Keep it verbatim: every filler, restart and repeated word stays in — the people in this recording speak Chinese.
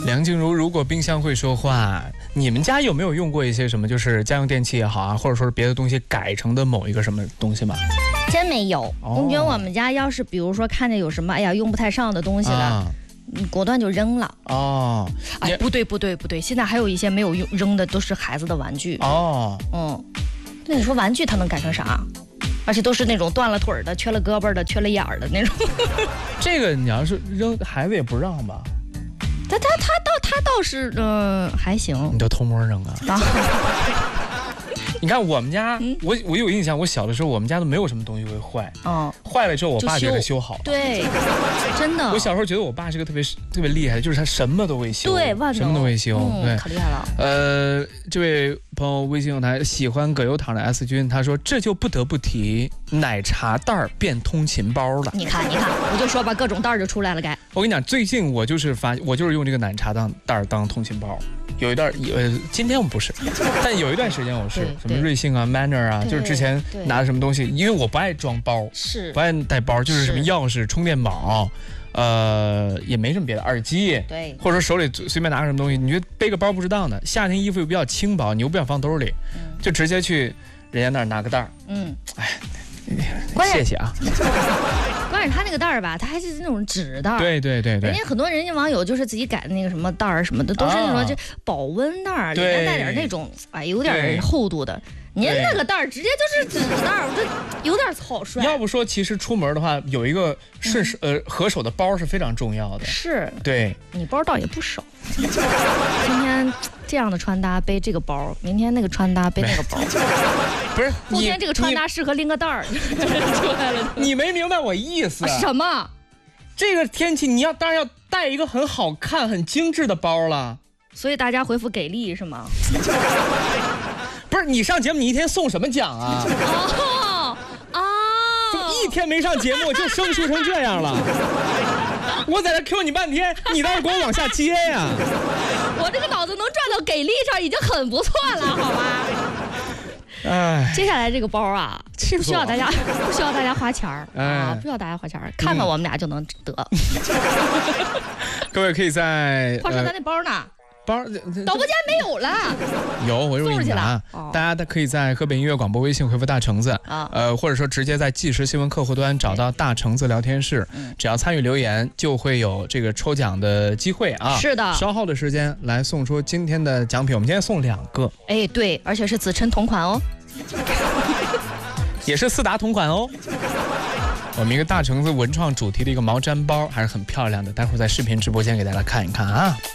梁静茹，如果冰箱会说话，你们家有没有用过一些什么，就是家用电器也好啊，或者说是别的东西改成的某一个什么东西吗？ 真没有。 哦、 你觉得我们家要是比如说看见有什么，哎呀用不太上的东西了，啊、果断就扔了。 哦， 哎，不对不对不对，现在还有一些没有用扔的，都是孩子的玩具。 哦， 嗯，那你说玩具它能改成啥？而且都是那种断了腿的、缺了胳膊的、缺了眼儿的那种。 这个你要是扔，孩子也不让吧？ 他他他倒他倒是嗯、呃、还行。 你都偷摸扔啊？你看我们家， 嗯、 我我有印象，我小的时候我们家都没有什么东西会坏。嗯，坏了之后我爸觉得修好了。 对，真的。 我小时候觉得我爸是个特别特别厉害的，就是他什么都会修。 对，万能， 什么都会修。 嗯、 对， 可厉害了。 呃，这位朋友微信用台喜欢葛优躺的 S 君，他说这就不得不提奶茶袋儿变通勤包了。 你看，你看，我就说吧，各种袋儿就出来了该。 我跟你讲，最近我就是发，我就是用这个奶茶当袋儿当通勤包。有一段，呃，今天我不是，但有一段时间我是，什么瑞幸啊、Manner 啊，就是之前拿的什么东西，因为我不爱装包， 是不爱带包，就是什么钥匙、充电宝，呃，也没什么别的，耳机， 对， 或者说手里随便拿个什么东西，你觉得背个包不值当的，夏天衣服又比较轻薄，你又不想放兜里，嗯、就直接去人家那儿拿个袋儿，嗯，哎，谢谢啊。 关键他那个袋儿吧，它还是那种纸袋儿。 对对对对。 人家很多人家网友就是自己改的那个什么袋儿什么的，都是那种这保温袋儿，里面带点那种哎有点厚度的。您那个袋儿直接就是纸袋儿，我这有点草率。 要不说，其实出门的话，有一个顺手、嗯、呃合手的包是非常重要的。 是。 对。你包倒也不少。今天这样的穿搭背这个包，明天那个穿搭背那个包。 不是， 后天这个穿搭适合拎个袋儿。出来了。 你没明白我意思。 啊、什么？ 这个天气你要当然要带一个很好看、很精致的包了。 所以大家回复给力是吗？ 不是，你上节目你一天送什么奖啊？ 哦哦， 怎么一天没上节目就生疏成这样了？我在这 Q 你半天，你倒是给我往下接呀！ 我这个脑子能转到给力上已经很不错了，好吧？ 哎， 接下来这个包啊，不需要大家不需要大家花钱儿、哎、啊，不需要大家花钱儿，看看我们俩就能得。嗯、 各位可以在话说咱那包呢？ 包导播间没有了， 有我又给你拿。哦、大家可以在河北音乐广播微信回复大橙子啊，呃，或者说直接在即时新闻客户端找到大橙子聊天室，嗯、只要参与留言就会有这个抽奖的机会啊。 是的， 稍后的时间来送出今天的奖品，我们今天送两个。 哎，对，而且是子琛同款哦， 也是四达同款哦。我们一个大橙子文创主题的一个毛毡包还是很漂亮的，待会儿在视频直播间给大家看一看啊。